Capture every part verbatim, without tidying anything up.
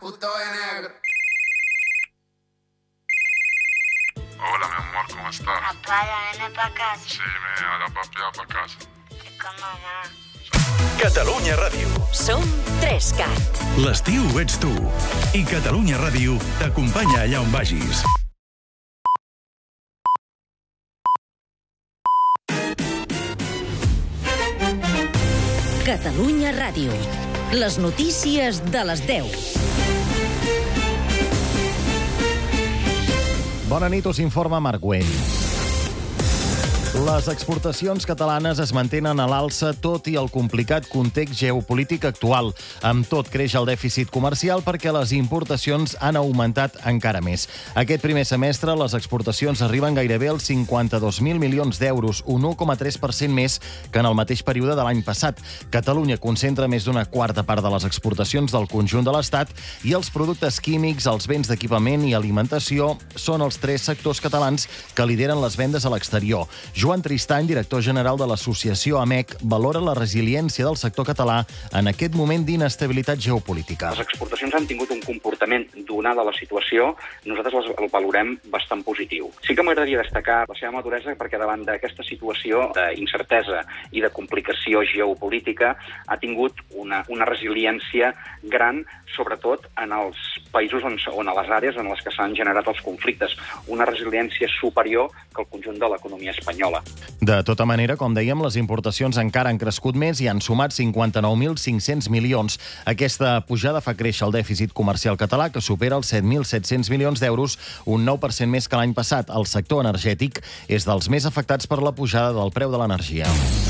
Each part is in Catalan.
justo de negro. Hola, mi amor, ¿cómo estás? Papá, ya vine pa' casa. Sí, me ara papi va pa' casa. Estic con mamà. Catalunya Ràdio. Som Trescat. L'estiu ets tu. I Catalunya Ràdio t'acompanya allà on vagis. Catalunya Ràdio. Les notícies de les deu. Bona nit, us informa Marc Güell. Les exportacions catalanes es mantenen a l'alça tot i el complicat context geopolític actual. Amb tot, creix el dèficit comercial perquè les importacions han augmentat encara més. Aquest primer semestre, les exportacions arriben gairebé als cinquanta-dos mil milions d'euros, un u coma tres per cent més que en el mateix període de l'any passat. Catalunya concentra més d'una quarta part de les exportacions del conjunt de l'Estat i els productes químics, els béns d'equipament i alimentació són els tres sectors catalans que lideren les vendes a l'exterior. Joan Tristany, director general de l'associació A M E C, valora la resiliència del sector català en aquest moment d'inestabilitat geopolítica. Les exportacions han tingut un comportament, donada la situació, nosaltres les, el valorem bastant positiu. Sí que m'agradaria destacar la seva maduresa perquè davant d'aquesta situació d'incertesa i de complicació geopolítica ha tingut una, una resiliència gran, sobretot en els països on, on a les àrees en les que s'han generat els conflictes. Una resiliència superior que el conjunt de l'economia espanyola. De tota manera, com dèiem, les importacions encara han crescut més i han sumat cinquanta-nou mil cinc-cents milions. Aquesta pujada fa créixer el dèficit comercial català, que supera els set mil set-cents milions d'euros, un nou per cent més que l'any passat. El sector energètic és dels més afectats per la pujada del preu de l'energia.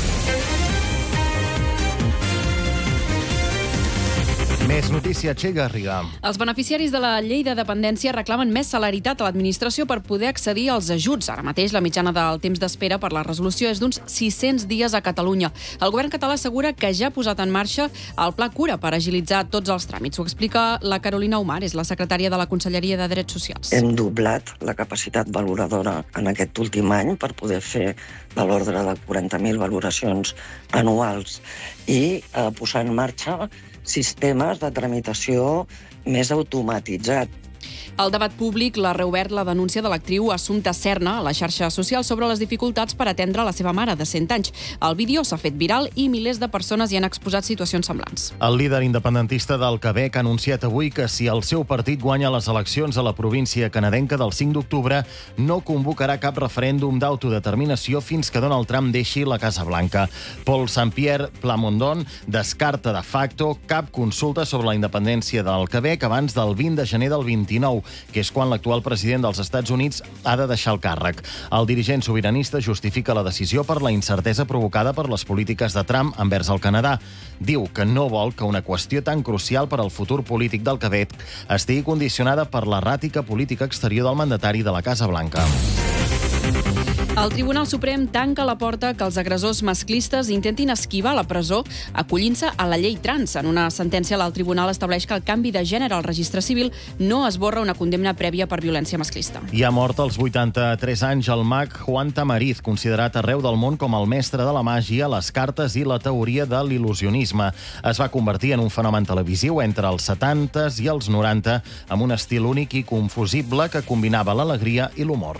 Més notícia, Txell Garriga. Els beneficiaris de la llei de dependència reclamen més celeritat a l'administració per poder accedir als ajuts. Ara mateix la mitjana del temps d'espera per la resolució és d'uns sis-cents dies a Catalunya. El govern català assegura que ja ha posat en marxa el Pla Cura per agilitzar tots els tràmits. Ho explica la Carolina Omar, és la secretària de la Conselleria de Drets Socials. Hem doblat la capacitat valoradora en aquest últim any per poder fer de l'ordre de quaranta mil valoracions anuals i eh, posar en marxa sistemes de tramitació més automatitzat. El debat públic l'ha reobert la denúncia de l'actriu Assumpta Serna a la xarxa social sobre les dificultats per atendre la seva mare de cent anys. El vídeo s'ha fet viral i milers de persones hi han exposat situacions semblants. El líder independentista del Quebec ha anunciat avui que si el seu partit guanya les eleccions a la província canadenca del cinc d'octubre, no convocarà cap referèndum d'autodeterminació fins que Donald Trump deixi la Casa Blanca. Paul Saint-Pierre Plamondon descarta de facto cap consulta sobre la independència del Quebec abans del vint de gener del vint-i-nou, que és quan l'actual president dels Estats Units ha de deixar el càrrec. El dirigent sobiranista justifica la decisió per la incertesa provocada per les polítiques de Trump envers el Canadà. Diu que no vol que una qüestió tan crucial per al futur polític del Quebec estigui condicionada per l'erràtica política exterior del mandatari de la Casa Blanca. El Tribunal Suprem tanca la porta que els agressors masclistes intentin esquivar la presó acollint-se a la llei trans. En una sentència, l'alt tribunal estableix que el canvi de gènere al registre civil no esborra una condemna prèvia per violència masclista. I ha mort als vuitanta-tres anys el mag Juan Tamariz, considerat arreu del món com el mestre de la màgia, les cartes i la teoria de l'il·lusionisme. Es va convertir en un fenomen televisiu entre els setantes i els noranta, amb un estil únic i confusible que combinava l'alegria i l'humor.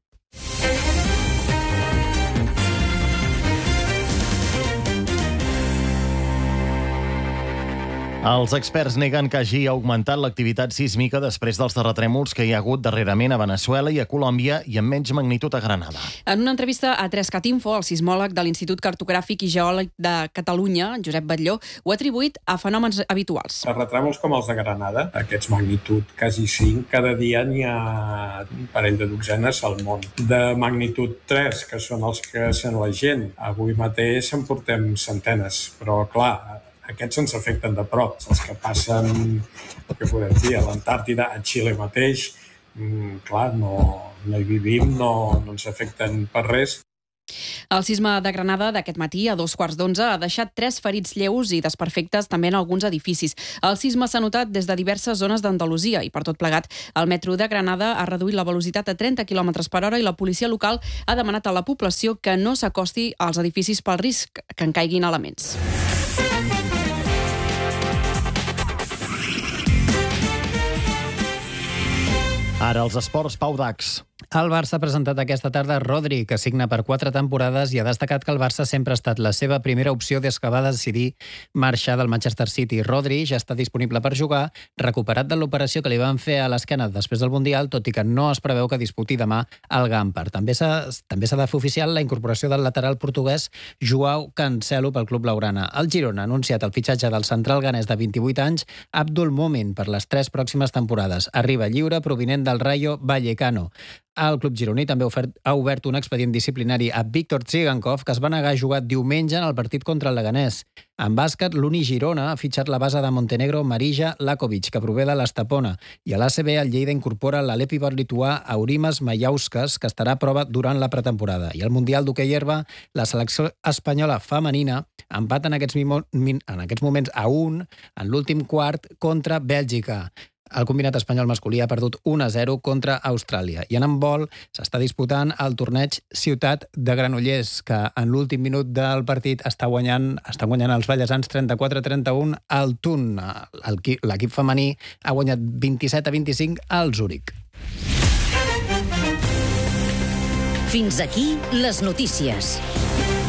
Els experts neguen que hagi augmentat l'activitat sísmica després dels terratrèmols que hi ha hagut darrerament a Veneçuela i a Colòmbia i amb menys magnitud a Granada. En una entrevista a Trescat Info, el sismòleg de l'Institut Cartogràfic i Geòleg de Catalunya, Josep Batlló, ho ha atribuït a fenòmens habituals. Terratrèmols com els de Granada, aquests magnitud quasi cinc, cada dia n'hi ha un parell de dotzenes al món. De magnitud tres, que són els que sent la gent, avui mateix en portem centenes, però clar, aquests ens afecten de prop. Els que passen, què podem dir, a l'Antàrtida, a Xile mateix, mm, clar, no, no hi vivim, no, no ens afecten per res. El sisme de Granada d'aquest matí, a dos quarts d'onze, ha deixat tres ferits lleus i desperfectes també en alguns edificis. El sisme s'ha notat des de diverses zones d'Andalusia i, per tot plegat, el metro de Granada ha reduït la velocitat a trenta quilòmetres per hora i la policia local ha demanat a la població que no s'acosti als edificis pel risc que en caiguin elements. Ara els esports, Pau Dax. El Barça ha presentat aquesta tarda Rodri, que signa per quatre temporades, i ha destacat que el Barça sempre ha estat la seva primera opció des que va decidir marxar del Manchester City. Rodri ja està disponible per jugar, recuperat de l'operació que li van fer a l'esquena després del Mundial, tot i que no es preveu que disputi demà al Gampar. També s'ha també s'ha de fer oficial la incorporació del lateral portuguès Joao Cancelo pel club blaugrana. El Girona ha anunciat el fitxatge del central ganès de vint-i-vuit anys, Abdul Mumin, per les tres pròximes temporades. Arriba lliure provinent del Rayo Vallecano. El club gironí també ha obert un expedient disciplinari a Víctor Tsigankov, que es va negar a jugar diumenge en el partit contra el Leganés. En bàsquet, l'Uni Girona ha fitxat la base de Montenegro Marija Lakovic, que prové de l'Estapona, i a l'A C B el Lleida incorpora l'alepivot lituà Aurimas Majauskas, que estarà a prova durant la pretemporada. I al Mundial d'hoquei herba, la selecció espanyola femenina empata en aquests, en aquests moments a un en l'últim quart contra Bèlgica. El combinat espanyol masculí ha perdut un a zero contra Austràlia. I en handbol s'està disputant el torneig Ciutat de Granollers, que en l'últim minut del partit està guanyant, estan guanyant els ballesans trenta-quatre a trenta-un al Thun. L'equip femení ha guanyat vint-i-set a vint-i-cinc al Zúrich. Fins aquí les notícies.